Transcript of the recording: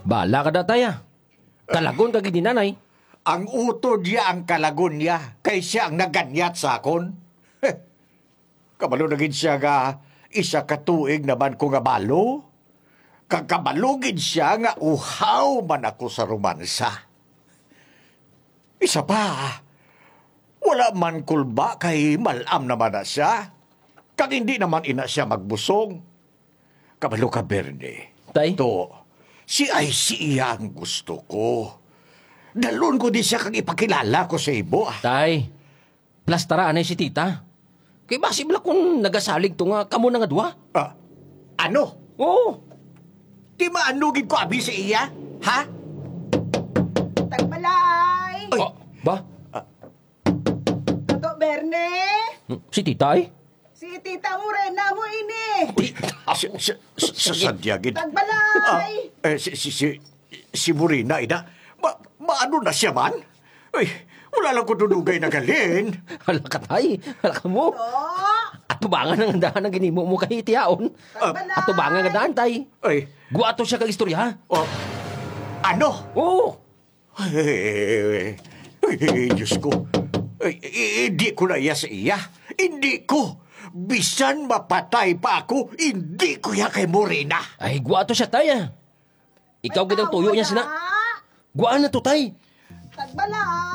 Bala ka da taya. Kalagon ka gid ni nanay. Ang utod niya ang kalagon niya, kay siya ang naganyat sa akon. Kabalo na gid siya nga, isa katuig naman ko nga balo. Kakabalugid siya nga uhaw man ako sa romansa. Isa pa, wala man kulba kay malam naman na siya. Kag hindi naman ina siya magbusong. Kabalo ka, Berne. Tay? To, si ay siya ang gusto ko. Dalon ko di siya kang ipakilala ko sa ibo. Tay, plastara anay si tita. Kay basibla kung nagasalig to nga kamo na nga duwa. Ano? Oo. Di maanugid ko abi sa iya? Ha? Tagbalay! Ay. Ba? Tato Berne! Si tita ay? Si Tita Morena mo ini! Sa sadyagid. Tagbalay! Si Burina, ina. Maano na siya man? Ay, wala lang ko dunugay na galin. Hala ka tay. Hala ka mo. Oh! Atubangan ang daan ang ginimo mo kay tiyaon. Tagbalay! Atubangan nga daan tay. Ay, Guwato siya kag istorya. ano? Oo. Ay, Diyos ko. Ay, hindi ko na iya sa iya. Hindi ko. Bisan mapatay pa ako, hindi ko ya kay Morena. Ay, guwato siya tay. Ikaw gid ang tuyo niya sina. Guwaan na to tay. Tagbalay!